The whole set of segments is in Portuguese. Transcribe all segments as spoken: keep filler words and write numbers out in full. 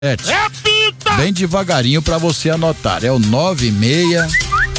Repita! Bem devagarinho para você anotar. É o nove seis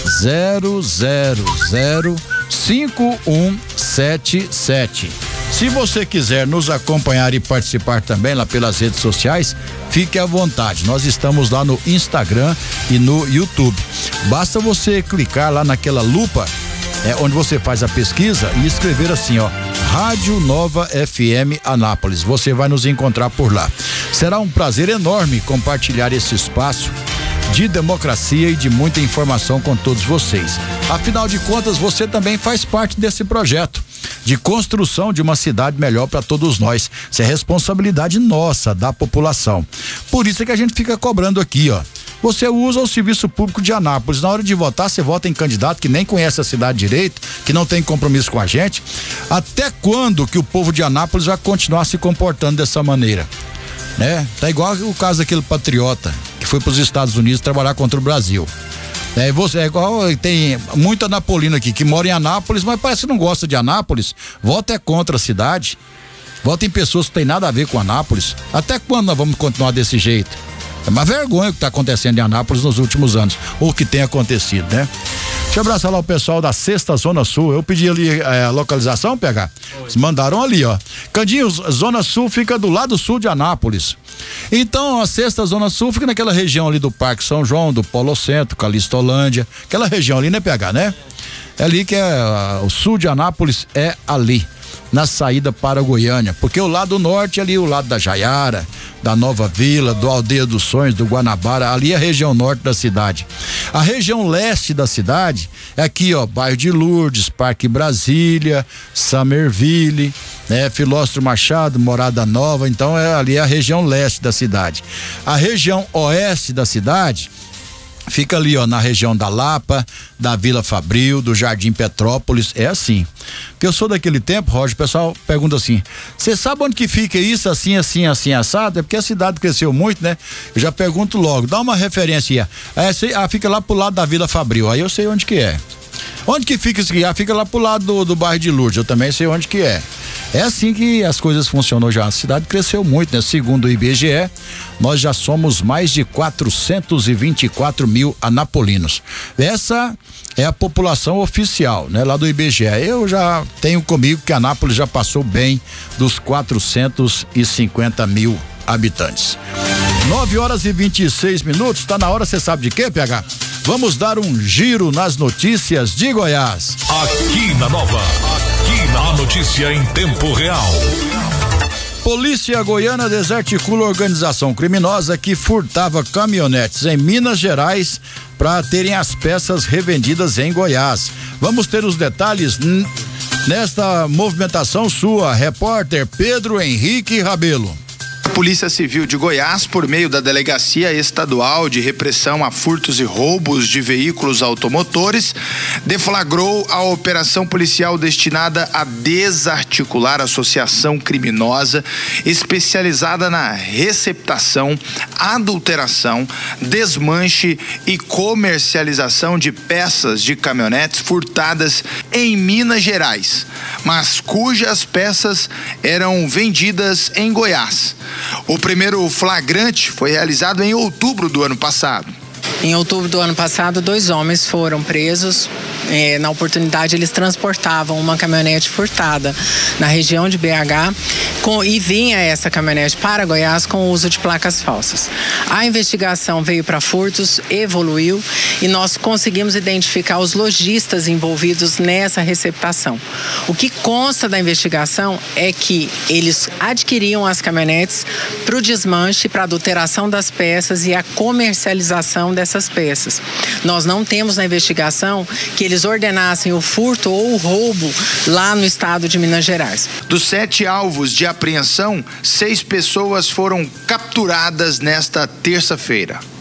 zero zero zero cinco um sete sete. Se você quiser nos acompanhar e participar também lá pelas redes sociais, fique à vontade. Nós estamos lá no Instagram e no YouTube. Basta você clicar lá naquela lupa, é, onde você faz a pesquisa, e escrever assim, ó, Rádio Nova F M Anápolis. Você vai nos encontrar por lá. Será um prazer enorme compartilhar esse espaço de democracia e de muita informação com todos vocês. Afinal de contas, você também faz parte desse projeto de construção de uma cidade melhor para todos nós. Isso é responsabilidade nossa, da população. Por isso é que a gente fica cobrando aqui, ó. Você usa o serviço público de Anápolis. Na hora de votar, você vota em candidato que nem conhece a cidade direito, que não tem compromisso com a gente. Até quando que o povo de Anápolis vai continuar se comportando dessa maneira? Né? Tá igual o caso daquele patriota que foi para os Estados Unidos trabalhar contra o Brasil. É, você, é igual, tem muito anapolino aqui que mora em Anápolis, mas parece que não gosta de Anápolis. Vota é contra a cidade. Vota em pessoas que tem nada a ver com Anápolis. Até quando nós vamos continuar desse jeito? É uma vergonha o que está acontecendo em Anápolis nos últimos anos, ou o que tem acontecido, né? Deixa eu abraçar lá o pessoal da Sexta Zona Sul. Eu pedi ali é, a localização, P H. Eles mandaram ali, ó. Candinhos, Zona Sul fica do lado sul de Anápolis. Então, a Sexta Zona Sul fica naquela região ali do Parque São João, do Polo Centro, Calistolândia, aquela região ali, né, P H, né? É ali que é, o sul de Anápolis é ali, na saída para Goiânia, porque o lado norte é ali, o lado da Jaiara, da Nova Vila, do Aldeia dos Sonhos, do Guanabara, ali é a região norte da cidade. A região leste da cidade é aqui, ó, bairro de Lourdes, Parque Brasília, Summerville, né, Filósofo Machado, Morada Nova, então é ali a região leste da cidade. A região oeste da cidade fica ali, ó, na região da Lapa, da Vila Fabril, do Jardim Petrópolis, é assim. Porque eu sou daquele tempo, Roger, o pessoal pergunta assim, você sabe onde que fica isso, assim, assim, assim, assado? É porque a cidade cresceu muito, né? Eu já pergunto logo, dá uma referência aí. É, sei, ah, fica lá pro lado da Vila Fabril, aí eu sei onde que é. Onde que fica isso aqui? Ah, fica lá pro lado do, do bairro de Lourdes, eu também sei onde que é. É assim que as coisas funcionam já. A cidade cresceu muito, né? Segundo o I B G E, nós já somos mais de quatrocentos e vinte e quatro mil anapolinos. Essa é a população oficial, né? Lá do I B G E. Eu já tenho comigo que Anápolis já passou bem dos quatrocentos e cinquenta mil habitantes. nove horas e vinte e seis minutos, tá na hora, você sabe de quê, P H? Vamos dar um giro nas notícias de Goiás. Aqui na Nova, aqui na notícia em tempo real. Polícia Goiana desarticula organização criminosa que furtava caminhonetes em Minas Gerais para terem as peças revendidas em Goiás. Vamos ter os detalhes n- nesta movimentação sua, repórter Pedro Henrique Rabelo. A Polícia Civil de Goiás, por meio da Delegacia Estadual de Repressão a Furtos e Roubos de Veículos Automotores, deflagrou a operação policial destinada a desarticular a associação criminosa especializada na receptação, adulteração, desmanche e comercialização de peças de caminhonetes furtadas em Minas Gerais, mas cujas peças eram vendidas em Goiás. O primeiro flagrante foi realizado em outubro do ano passado. Em outubro do ano passado, dois homens foram presos. É, na oportunidade, eles transportavam uma caminhonete furtada na região de B H com, e vinha essa caminhonete para Goiás com o uso de placas falsas. A investigação veio para furtos, evoluiu e nós conseguimos identificar os lojistas envolvidos nessa receptação. O que consta da investigação é que eles adquiriam as caminhonetes para o desmanche, para a adulteração das peças e a comercialização dessas peças. Nós não temos na investigação que eles ordenassem o furto ou o roubo lá no estado de Minas Gerais. Dos sete alvos de apreensão, seis pessoas foram capturadas nesta terça-feira.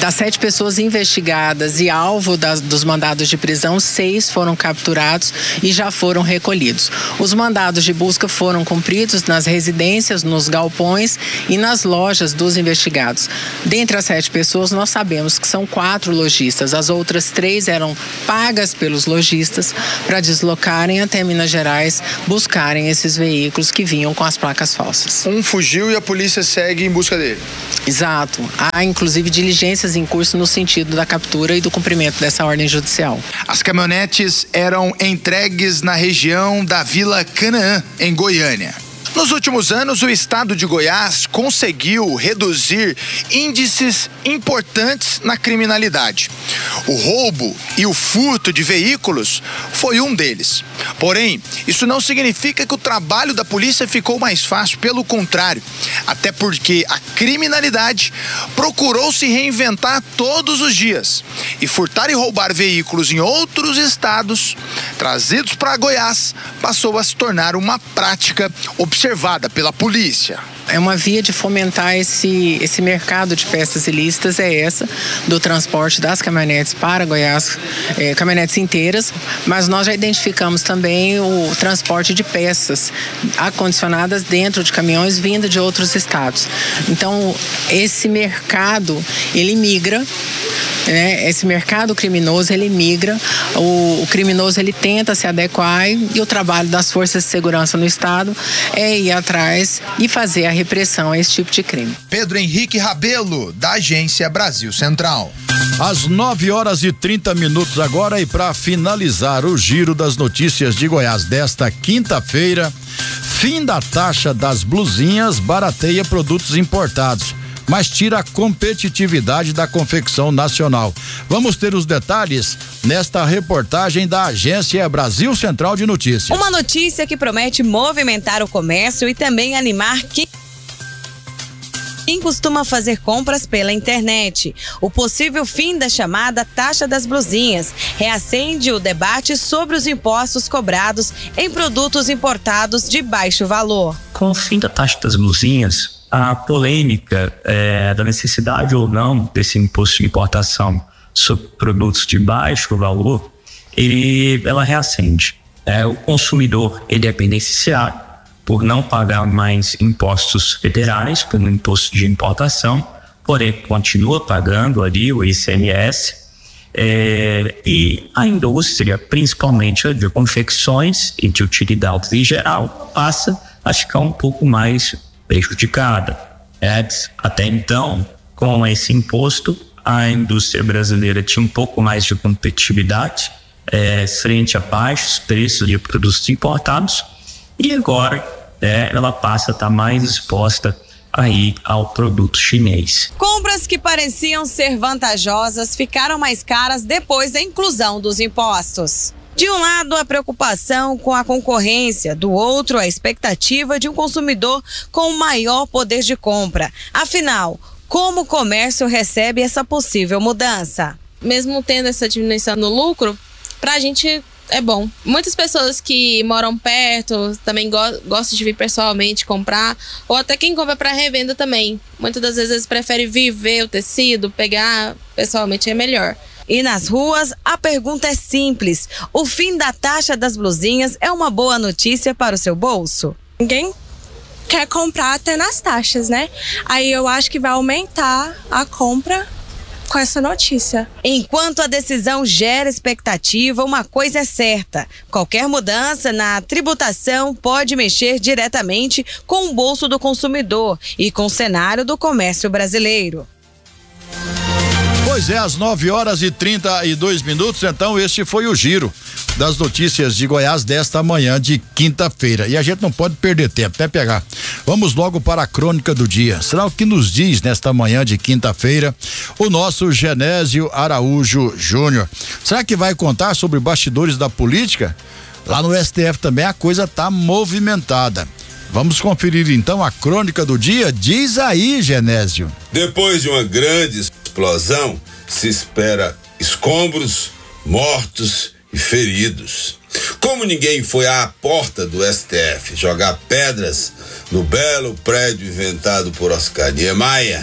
Das sete pessoas investigadas e alvo das, dos mandados de prisão, seis foram capturados e já foram recolhidos. Os mandados de busca foram cumpridos nas residências, nos galpões e nas lojas dos investigados. Dentre as sete pessoas, nós sabemos que são quatro lojistas. As outras três eram pagas pelos lojistas para deslocarem até Minas Gerais, buscarem esses veículos que vinham com as placas falsas. Um fugiu e a polícia segue em busca dele. Exato. Há, inclusive, diligências em curso no sentido da captura e do cumprimento dessa ordem judicial. As caminhonetes eram entregues na região da Vila Canaã, em Goiânia. Nos últimos anos, o estado de Goiás conseguiu reduzir índices importantes na criminalidade. O roubo e o furto de veículos foi um deles. Porém, isso não significa que o trabalho da polícia ficou mais fácil, pelo contrário. Até porque a criminalidade procurou se reinventar todos os dias. E furtar e roubar veículos em outros estados, trazidos para Goiás, passou a se tornar uma prática observada pela polícia. É uma via de fomentar esse, esse mercado de peças ilícitas, é essa, do transporte das caminhonetes para Goiás, é, caminhonetes inteiras, mas nós já identificamos também o transporte de peças acondicionadas dentro de caminhões vindo de outros estados. Então, esse mercado, ele migra, né? Esse mercado criminoso, ele migra, o, o criminoso, ele tenta se adequar e o trabalho das forças de segurança no estado é ir atrás e fazer a repressão a esse tipo de crime. Pedro Henrique Rabelo, da Agência Brasil Central. Às nove horas e trinta minutos agora, e para finalizar o giro das notícias de Goiás desta quinta-feira, fim da taxa das blusinhas barateia produtos importados, mas tira a competitividade da confecção nacional. Vamos ter os detalhes nesta reportagem da Agência Brasil Central de Notícias. Uma notícia que promete movimentar o comércio e também animar quem Quem costuma fazer compras pela internet. O possível fim da chamada taxa das blusinhas reacende o debate sobre os impostos cobrados em produtos importados de baixo valor. Com o fim da taxa das blusinhas, a polêmica é, da necessidade ou não desse imposto de importação sobre produtos de baixo valor, ele, ela reacende. É, o consumidor ele é beneficiado por não pagar mais impostos federais pelo imposto de importação, porém continua pagando ali o I C M S, é, e a indústria, principalmente a de confecções e de utilidades em geral, passa a ficar um pouco mais prejudicada. É, até então, com esse imposto, a indústria brasileira tinha um pouco mais de competitividade é, frente a baixos preços de produtos importados, e agora é, ela passa a estar mais exposta aí ao produto chinês. Compras que pareciam ser vantajosas ficaram mais caras depois da inclusão dos impostos. De um lado, a preocupação com a concorrência, do outro, a expectativa de um consumidor com maior poder de compra. Afinal, como o comércio recebe essa possível mudança? Mesmo tendo essa diminuição no lucro, para a gente é bom. Muitas pessoas que moram perto também go- gostam de vir pessoalmente comprar, ou até quem compra para revenda também. Muitas das vezes prefere vir ver o tecido, pegar pessoalmente, é melhor. E nas ruas, a pergunta é simples: o fim da taxa das blusinhas é uma boa notícia para o seu bolso? Ninguém quer comprar até nas taxas, né? Aí eu acho que vai aumentar a compra com essa notícia. Enquanto a decisão gera expectativa, uma coisa é certa: qualquer mudança na tributação pode mexer diretamente com o bolso do consumidor e com o cenário do comércio brasileiro. Pois é, às nove horas e trinta e dois minutos, então este foi o giro das notícias de Goiás desta manhã de quinta-feira. E a gente não pode perder tempo, até pegar. Vamos logo para a crônica do dia. Será o que nos diz nesta manhã de quinta-feira o nosso Genésio Araújo Júnior? Será que vai contar sobre bastidores da política? Lá no S T F também a coisa tá movimentada. Vamos conferir então a crônica do dia. Diz aí, Genésio. Depois de uma grande explosão, se espera escombros, mortos e feridos. Como ninguém foi à porta do S T F jogar pedras no belo prédio inventado por Oscar Niemeyer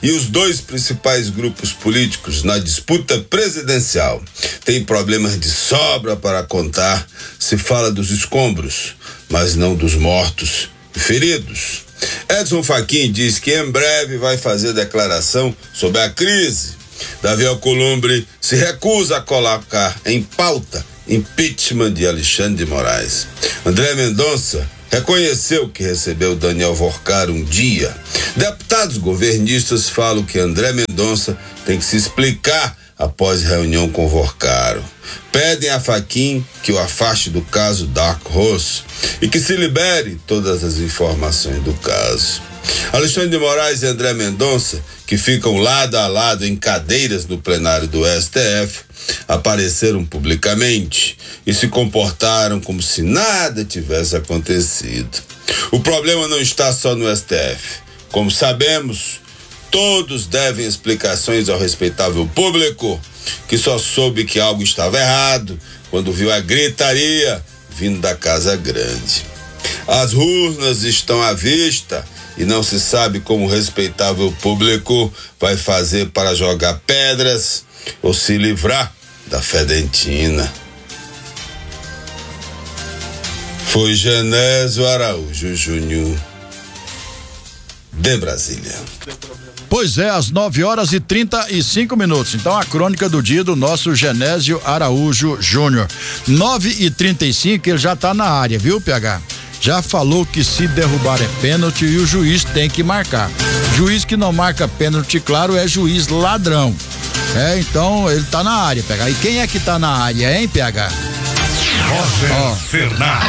e os dois principais grupos políticos na disputa presidencial têm problemas de sobra para contar. Se fala dos escombros, mas não dos mortos e feridos. Edson Fachin diz que em breve vai fazer declaração sobre a crise. Davi Alcolumbre se recusa a colocar em pauta impeachment de Alexandre de Moraes. André Mendonça reconheceu que recebeu Daniel Vorcaro um dia. Deputados governistas falam que André Mendonça tem que se explicar após reunião com Vorcaro. Pedem a Fachin que o afaste do caso Dark Horse e que se libere todas as informações do caso. Alexandre de Moraes e André Mendonça, que ficam lado a lado em cadeiras no plenário do S T F, apareceram publicamente e se comportaram como se nada tivesse acontecido. O problema não está só no S T F. Como sabemos, todos devem explicações ao respeitável público, que só soube que algo estava errado quando viu a gritaria vindo da Casa Grande. As urnas estão à vista e não se sabe como o respeitável público vai fazer para jogar pedras ou se livrar da fedentina. Foi Genésio Araújo Júnior, de Brasília. Pois é, às nove horas e trinta e cinco minutos. Então a crônica do dia do nosso Genésio Araújo Júnior. nove e trinta e cinco, ele já tá na área, viu, P H? Já falou que se derrubar é pênalti e o juiz tem que marcar. Juiz que não marca pênalti, claro, é juiz ladrão. É, então ele tá na área, P H. E quem é que tá na área, hein, P H? Roger oh. Fernandes.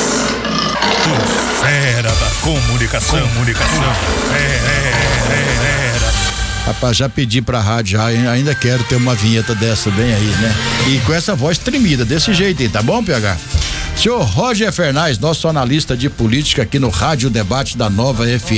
O fera da comunicação. Comunicação. Fera. Rapaz, já pedi pra rádio, já, ainda quero ter uma vinheta dessa bem aí, né? E com essa voz tremida, desse jeito aí, tá bom, P H? Senhor Roger Fernandes, nosso analista de política aqui no Rádio Debate da Nova F M.